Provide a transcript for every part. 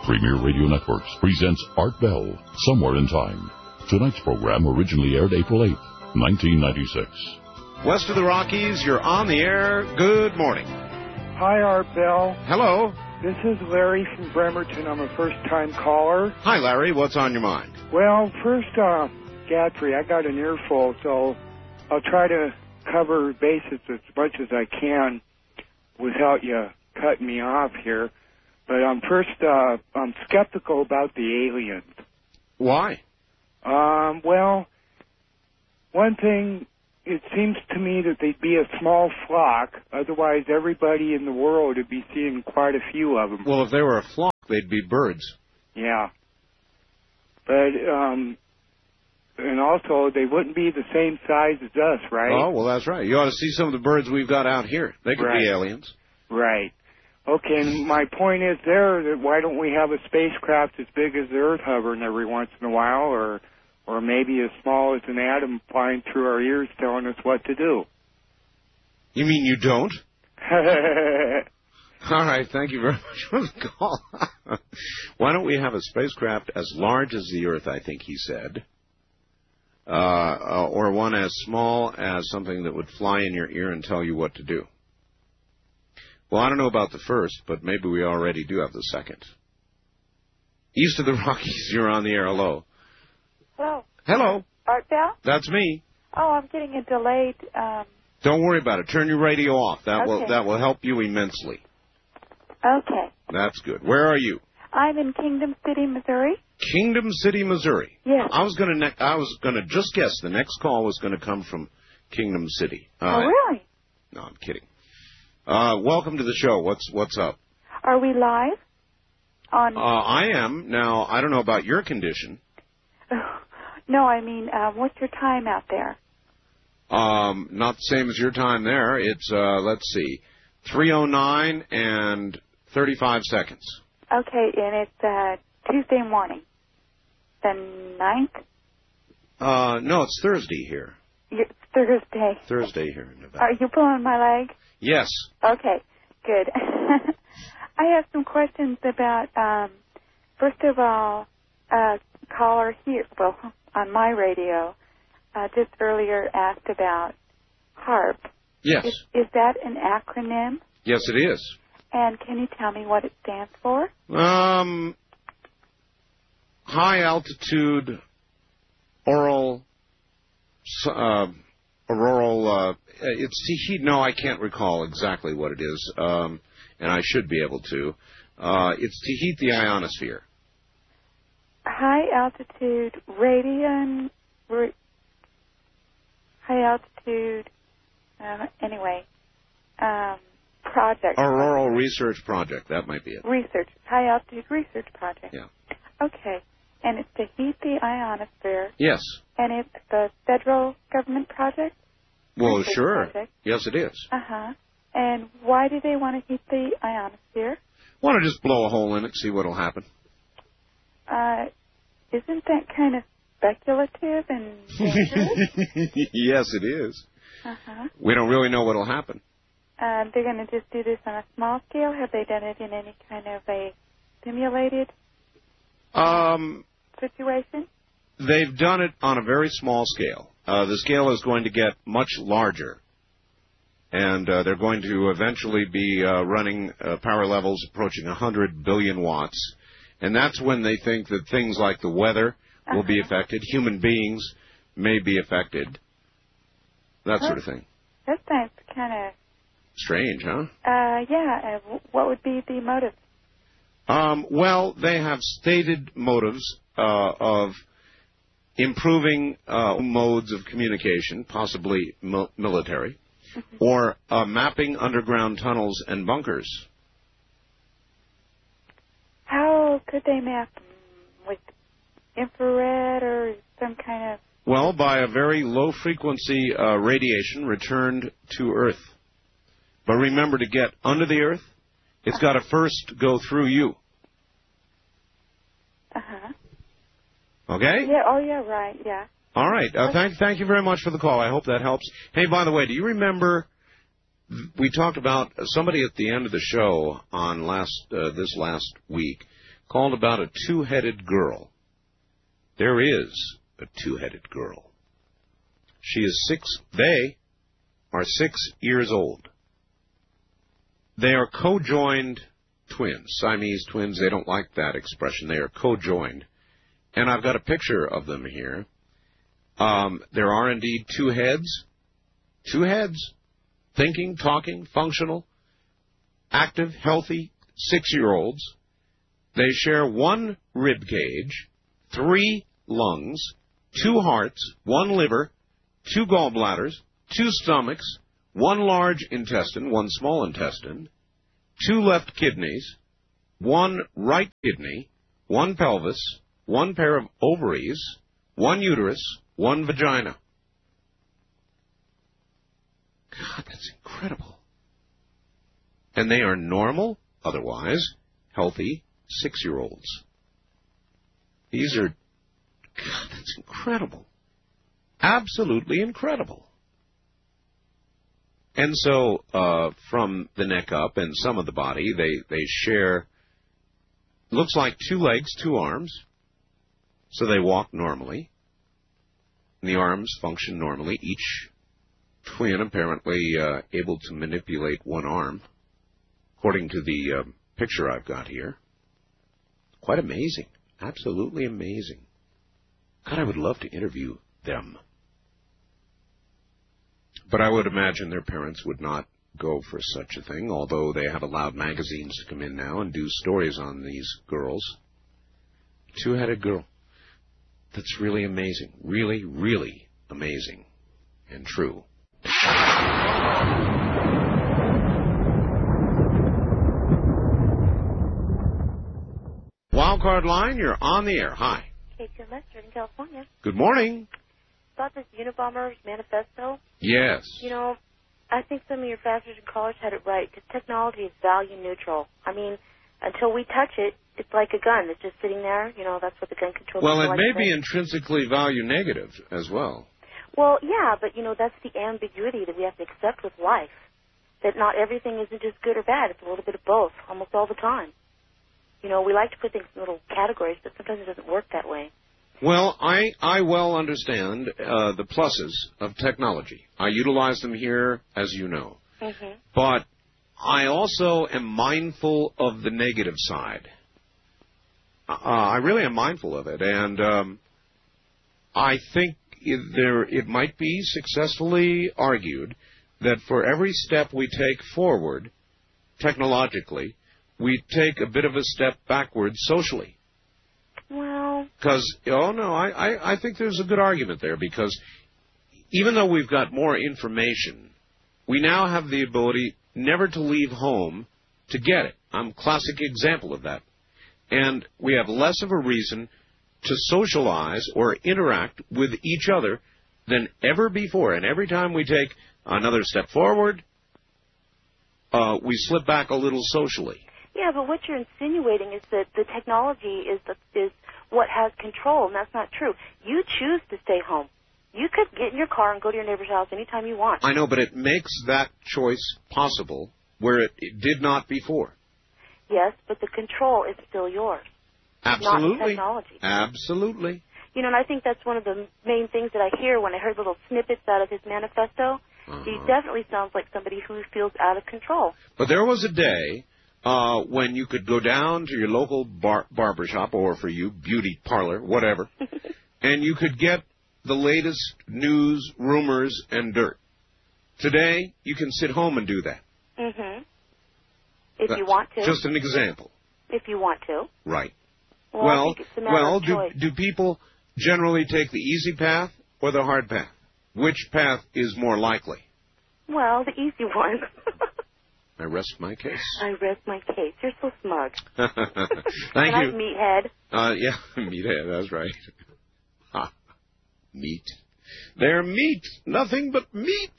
Premier Radio Networks presents Art Bell, Somewhere in Time. Tonight's program originally aired April 8, 1996. West of the Rockies, you're on the air. Good morning. Hi, Art Bell. Hello. This is Larry from Bremerton. I'm a first-time caller. Hi, Larry. What's on your mind? Well, first, Godfrey, I got an earful, so I'll try to cover bases as much as I can without you cutting me off here. But I'm skeptical about the aliens. Why? Well, one thing, it seems to me that they'd be a small flock. Otherwise, everybody in the world would be seeing quite a few of them. Well, if they were a flock, they'd be birds. Yeah. But, and also, they wouldn't be the same size as us, right? Oh, well, that's right. You ought to see some of the birds we've got out here. They could be aliens. Right. Okay, and my point is that why don't we have a spacecraft as big as the Earth hovering every once in a while, or maybe as small as an atom flying through our ears telling us what to do? You mean you don't? All right, thank you very much for the call. Why don't we have a spacecraft as large as the Earth, I think he said, or one as small as something that would fly in your ear and tell you what to do? Well, I don't know about the first, but maybe we already do have the second. East of the Rockies, you're on the air. Hello. Hello. Hello. Art Bell? That's me. Oh, I'm getting a delayed... Don't worry about it. Turn your radio off. That okay. will help you immensely. Okay. That's good. Where are you? I'm in Kingdom City, Missouri. Kingdom City, Missouri. Yes. I was gonna just guess the next call was going to come from Kingdom City. Oh, really? No, I'm kidding. Welcome to the show. What's up? Are we live? I am. Now, I don't know about your condition. No, I mean, what's your time out there? Not the same as your time there. It's, let's see, 3:09 and 35 seconds. Okay, and it's Tuesday morning. The 9th? No, it's Thursday here. It's Thursday. Thursday here in Nevada. Are you pulling my leg? Yes. Okay, good. I have some questions about, first of all, caller here, well, on my radio, just earlier asked about HARP. Yes. Is that an acronym? Yes, it is. And can you tell me what it stands for? High altitude auroral, no, I can't recall exactly what it is, and I should be able to. It's to heat the ionosphere. High altitude project. Auroral Research Project, that might be it. High altitude research project. Yeah. Okay, and it's to heat the ionosphere. Yes. And it's the federal government project? Well, research sure. Project. Yes, it is. Uh-huh. And why do they want to heat the ionosphere? Want to just blow a hole in it, see what'll happen. Isn't that kind of speculative and dangerous? Yes, it is. Uh-huh. We don't really know what'll happen. They're going to just do this on a small scale? Have they done it in any kind of a simulated situation? They've done it on a very small scale. The scale is going to get much larger. And they're going to eventually be running power levels approaching 100 billion watts. And that's when they think that things like the weather will be affected, human beings may be affected, that sort of thing. That sounds kind of... strange, huh? Yeah. What would be the motive? Well, they have stated motives of improving modes of communication, possibly military, or mapping underground tunnels and bunkers. How could they map them? With infrared or some kind of... Well, by a very low-frequency radiation returned to Earth. But remember, to get under the Earth, it's got to first go through you. Uh-huh. Okay? Yeah, oh, yeah, right, yeah. All right. Thank you very much for the call. I hope that helps. Hey, by the way, do you remember we talked about somebody at the end of the show on this last week called about a two-headed girl. There is a two-headed girl. They are 6 years old. They are co-joined twins, Siamese twins. They don't like that expression. They are co-joined. And I've got a picture of them here. There are indeed two heads. Two heads. Thinking, talking, functional, active, healthy 6-year-olds. They share one rib cage, 3 lungs, 2 hearts, 1 liver, 2 gallbladders, 2 stomachs, 1 large intestine, 1 small intestine, 2 left kidneys, 1 right kidney, 1 pelvis, 1 pair of ovaries, 1 uterus, 1 vagina. God, that's incredible. And they are normal, otherwise healthy 6-year-olds. These are, God, that's incredible. Absolutely incredible. And so, from the neck up and some of the body, they share, looks like 2 legs, 2 arms. So they walk normally. And the arms function normally. Each twin apparently able to manipulate 1 arm, according to the picture I've got here. Quite amazing. Absolutely amazing. God, I would love to interview them. But I would imagine their parents would not go for such a thing, although they have allowed magazines to come in now and do stories on these girls. Two-headed girl. That's really amazing. Really, really amazing and true. Wildcard line, you're on the air. Hi. K2 Lester in California. Good morning. About this Unabomber manifesto. Yes. You know, I think some of your pastors and callers had it right, because technology is value neutral. I mean, until we touch it, it's like a gun. It's just sitting there. You know, that's what the gun control. Well, it may be intrinsically value negative as well. Well, yeah, but, you know, that's the ambiguity that we have to accept with life, that not everything isn't just good or bad. It's a little bit of both almost all the time. You know, we like to put things in little categories, but sometimes it doesn't work that way. Well, I well understand the pluses of technology. I utilize them here, as you know. Mm-hmm. But I also am mindful of the negative side. I really am mindful of it. And I think it might be successfully argued that for every step we take forward technologically, we take a bit of a step backward socially. Well... Because, I think there's a good argument there, because even though we've got more information, we now have the ability never to leave home to get it. I'm a classic example of that. And we have less of a reason to socialize or interact with each other than ever before. And every time we take another step forward, we slip back a little socially. Yeah, but what you're insinuating is that the technology is what has control, and that's not true. You choose to stay home. You could get in your car and go to your neighbor's house anytime you want. I know, but it makes that choice possible where it did not before. Yes, but the control is still yours. Absolutely. Not the technology. Absolutely. You know, and I think that's one of the main things that I hear when I heard little snippets out of his manifesto. He definitely sounds like somebody who feels out of control. But there was a day when you could go down to your local barber shop, or for you, beauty parlor, whatever, and you could get the latest news, rumors, and dirt. Today, you can sit home and do that. Mm-hmm. If you want to. Just an example. If you want to. Right. Well, I think it's a matter of choice. do people generally take the easy path or the hard path? Which path is more likely? Well, the easy one. I rest my case. I rest my case. You're so smug. Thank you. Meathead. Yeah, meathead, that's right. Ha. Meat. They're meat. Nothing but meat.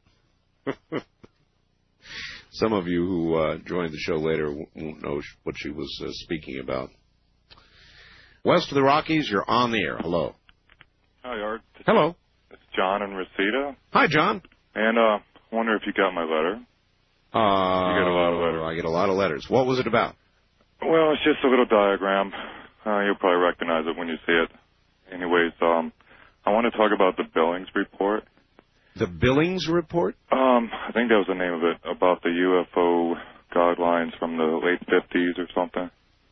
Some of you who joined the show later won't know what she was speaking about. West of the Rockies, you're on the air. Hello. Hi, Art. Hello. It's John in Reseda. Hi, John. And I wonder if you got my letter. You get a lot of letters. I get a lot of letters. What was it about? Well, it's just a little diagram. You'll probably recognize it when you see it. Anyways, I want to talk about the Billings report. The Billings report? I think that was the name of it, about the UFO guidelines from the late 50s or something.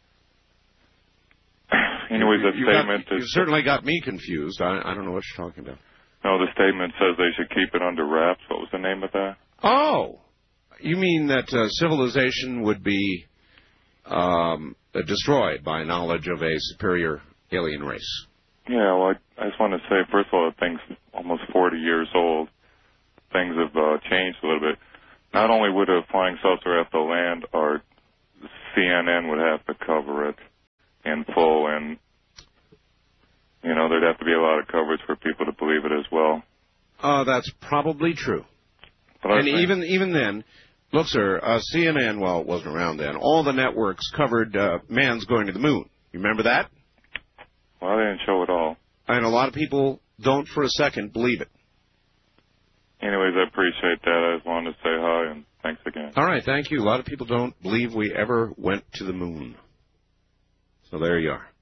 Anyways, that statement... You certainly got me confused. I don't know what you're talking about. No, the statement says they should keep it under wraps. What was the name of that? Oh! You mean that civilization would be destroyed by knowledge of a superior alien race? Yeah, well, I just want to say, first of all, the thing's almost 40 years old. Things have changed a little bit. Not only would a flying saucer have to land, or CNN would have to cover it in full, and, you know, there'd have to be a lot of coverage for people to believe it as well. That's probably true. But and even then, look, sir, CNN, well, it wasn't around then. All the networks covered man's going to the moon. You remember that? Well, they didn't show it all. And a lot of people don't for a second believe it. Anyways, I appreciate that. I just wanted to say hi, and thanks again. All right, thank you. A lot of people don't believe we ever went to the moon. So there you are.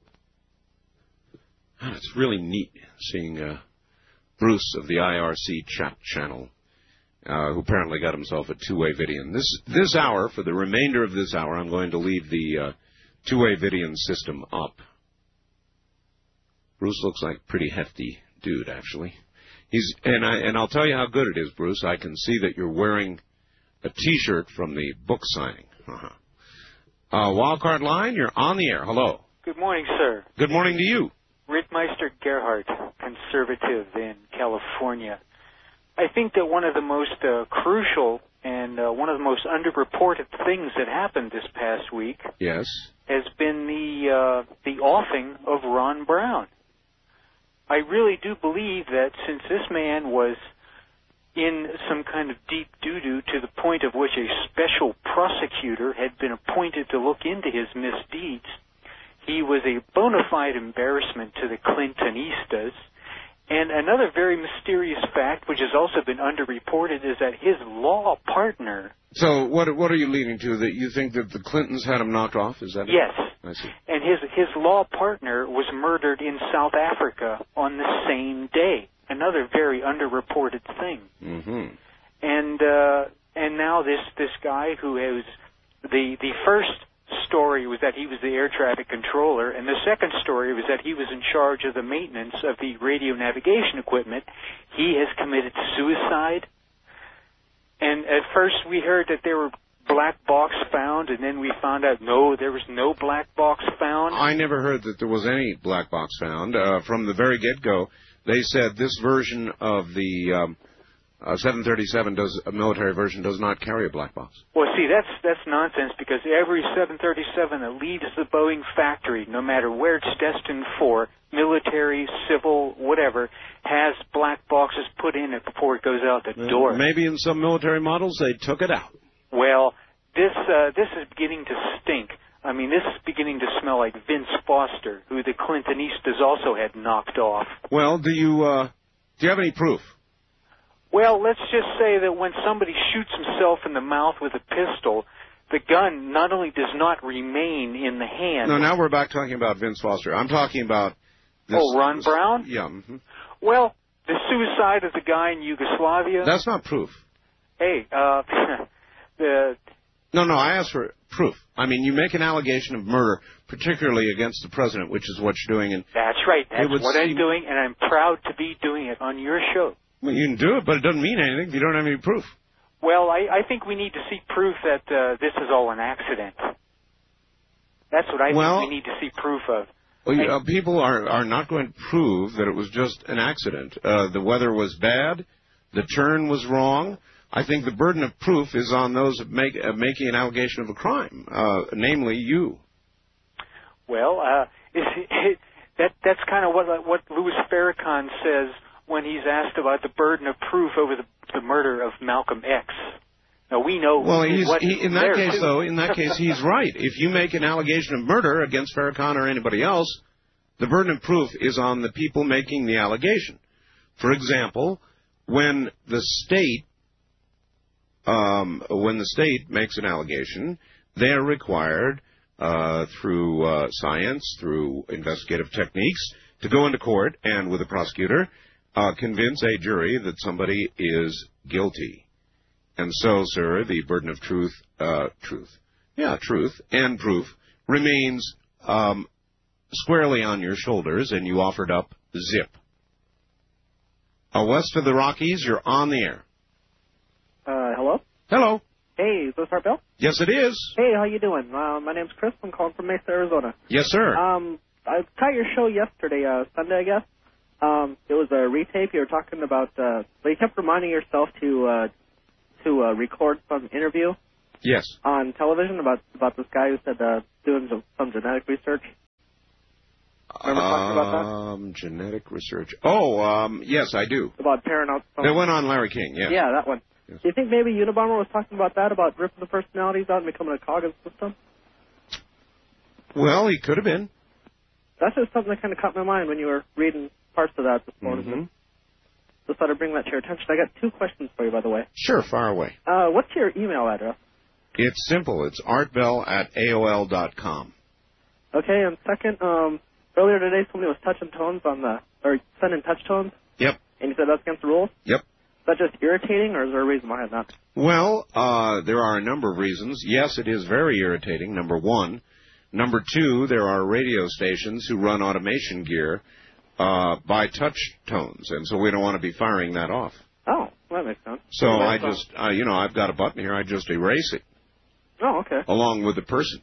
It's really neat seeing Bruce of the IRC chat channel, who apparently got himself a two-way Vidian. This hour, for the remainder of this hour, I'm going to leave the two-way Vidian system up. Bruce looks like a pretty hefty dude, actually. And I'll tell you how good it is, Bruce. I can see that you're wearing a T-shirt from the book signing. Wildcard line, you're on the air. Hello. Good morning, sir. Good morning to you. Rittmeister Gerhardt, conservative in California. I think that one of the most crucial and one of the most underreported things that happened this past week yes, has been the offing of Ron Brown. I really do believe that since this man was in some kind of deep doo-doo to the point of which a special prosecutor had been appointed to look into his misdeeds, he was a bona fide embarrassment to the Clintonistas. And another very mysterious fact, which has also been underreported, is that his law partner... So what are you leading to? That you think that the Clintons had him knocked off? Is that Yes. I see. And his law partner was murdered in South Africa on the same day. Another very underreported thing. Mm-hmm. And now this guy who is the first story was that he was the air traffic controller, and the second story was that he was in charge of the maintenance of the radio navigation equipment. He has committed suicide. And at first we heard that there were black box found, and then we found out, no, there was no black box found. I never heard that there was any black box found. From the very get-go, they said this version of the 737 military version does not carry a black box. Well, see, that's nonsense, because every 737 that leaves the Boeing factory, no matter where it's destined for, military, civil, whatever, has black boxes put in it before it goes out the door. Maybe in some military models they took it out. Well, this is beginning to stink. I mean, this is beginning to smell like Vince Foster, who the Clintonistas also had knocked off. Well, do you have any proof? Well, let's just say that when somebody shoots himself in the mouth with a pistol, the gun not only does not remain in the hand... No, now we're back talking about Vince Foster. I'm talking about... Ron Brown? Yeah. Mm-hmm. Well, the suicide of the guy in Yugoslavia... That's not proof. Hey, No, I asked for proof. I mean, you make an allegation of murder, particularly against the president, which is what you're doing. And that's right. That's what I'm doing, and I'm proud to be doing it on your show. Well, you can do it, but it doesn't mean anything if you don't have any proof. Well, I think we need to see proof that this is all an accident. That's what I think we need to see proof of. Well, people are not going to prove that it was just an accident. The weather was bad. The turn was wrong. I think the burden of proof is on those making an allegation of a crime, namely you. Well, that's kind of what Louis Farrakhan says when he's asked about the burden of proof over the murder of Malcolm X. Now, we know... Well, in that case, he's right. If you make an allegation of murder against Farrakhan or anybody else, the burden of proof is on the people making the allegation. For example, when the state makes an allegation, they are required through science, through investigative techniques, to go into court and, with a prosecutor, convince a jury that somebody is guilty. And so, sir, the burden of truth and proof remains squarely on your shoulders, and you offered up zip. West of the Rockies, you're on the air. Hello? Hello. Hey, is this Art Bell? Yes, it is. Hey, how you doing? My name's Chris. I'm calling from Mesa, Arizona. Yes, sir. I caught your show yesterday, Sunday, I guess. It was a retape. You were talking about, you kept reminding yourself to record some interview. Yes. On television about this guy who said doing some genetic research. Remember talking about that? Genetic research. Yes, I do. About tearing out some... They went on Larry King, yes. Yeah, that one. Yes. Do you think maybe Unabomber was talking about that, about ripping the personalities out and becoming a cog of the system? Well, he could have been. That's just something that kind of caught my mind when you were reading parts of that this morning. Mm-hmm. Just thought I'd bring that to your attention. I got 2 questions for you, by the way. Sure, fire away. What's your email address? It's simple. It's artbell@aol.com. Okay, and second, earlier today somebody was touching tones or sending touch tones. Yep. And you said that's against the rules? Yep. Is that just irritating, or is there a reason behind that? Well, there are a number of reasons. Yes, it is very irritating, number one. Number two, there are radio stations who run automation gear by touch tones, and so we don't want to be firing that off. Oh, well, that makes sense. So I just, I've got a button here. I just erase it. Oh, okay. Along with the person.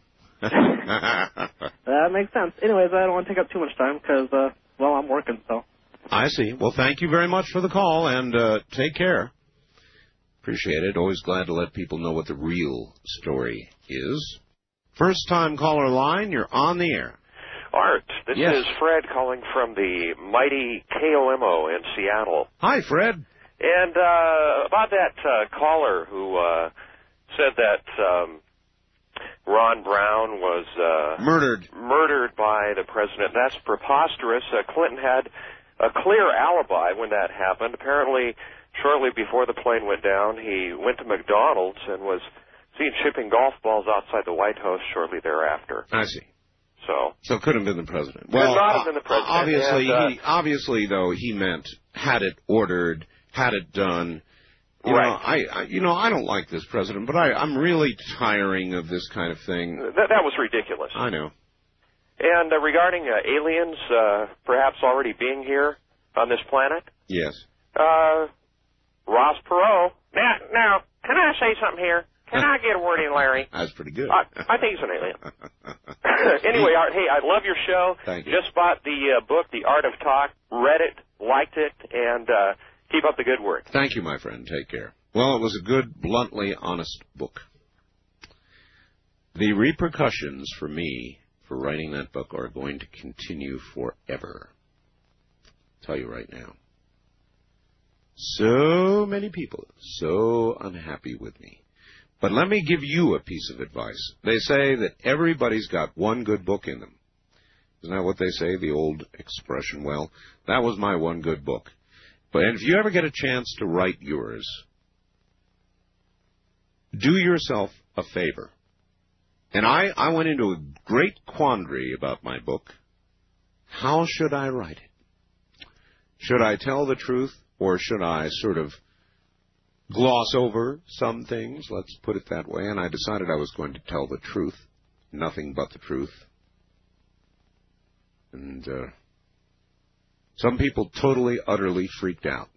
That makes sense. Anyways, I don't want to take up too much time because, I'm working, so. I see. Well, thank you very much for the call, and take care. Appreciate it. Always glad to let people know what the real story is. First-time caller line, you're on the air. Art, this is Fred calling from the mighty KOMO in Seattle. Hi, Fred. And about that caller who said that Ron Brown was murdered by the president. That's preposterous. Clinton had a clear alibi when that happened. Apparently, shortly before the plane went down, he went to McDonald's and was seen shipping golf balls outside the White House shortly thereafter. I see. So it couldn't have been the president. Well, could not have been the president. Obviously, though, he meant had it ordered, had it done. Right. I don't like this president, but I'm really tiring of this kind of thing. That was ridiculous. I know. And regarding aliens perhaps already being here on this planet? Yes. Ross Perot. Now, can I say something here? Can I get a word in, Larry? That's pretty good. I think he's an alien. Anyway, Art, hey, I love your show. Thank you. Just bought the book, The Art of Talk, read it, liked it, and keep up the good work. Thank you, my friend. Take care. Well, it was a good, bluntly honest book. The repercussions for me for writing that book are going to continue forever. I'll tell you right now. So many people so unhappy with me. But let me give you a piece of advice. They say that everybody's got one good book in them. Isn't that what they say, the old expression? Well, that was my one good book. But if you ever get a chance to write yours, do yourself a favor. And I went into a great quandary about my book. How should I write it? Should I tell the truth, or should I sort of gloss over some things? Let's put it that way. And I decided I was going to tell the truth, nothing but the truth. And some people totally, utterly freaked out.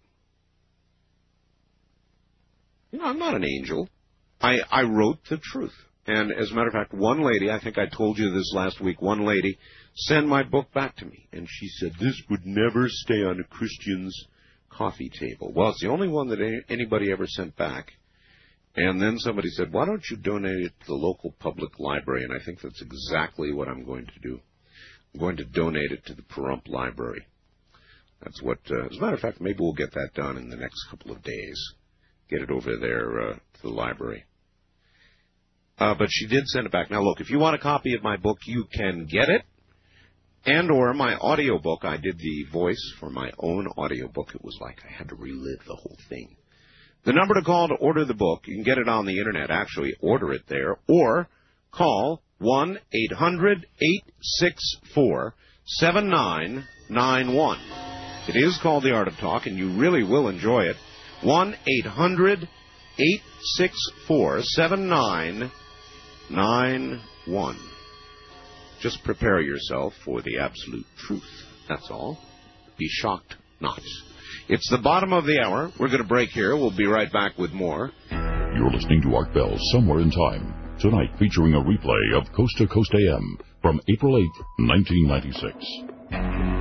I'm not an angel. I wrote the truth. And as a matter of fact, one lady, I think I told you this last week, one lady sent my book back to me. And she said, this would never stay on a Christian's coffee table. Well, it's the only one that anybody ever sent back. And then somebody said, why don't you donate it to the local public library? And I think that's exactly what I'm going to do. I'm going to donate it to the Pahrump Library. That's what, as a matter of fact, maybe we'll get that done in the next couple of days. Get it over there to the library. But she did send it back. Now, look, if you want a copy of my book, you can get it. And or my audiobook. I did the voice for my own audiobook. It was like I had to relive the whole thing. The number to call to order the book, you can get it on the Internet. Actually, order it there. Or call 1-800-864-7991. It is called The Art of Talk, and you really will enjoy it. 1-800-864-7991. Just prepare yourself for the absolute truth. That's all. Be shocked not. It's the bottom of the hour. We're going to break here. We'll be right back with more. You're listening to Art Bell Somewhere in Time. Tonight featuring a replay of Coast to Coast AM from April 8th, 1996.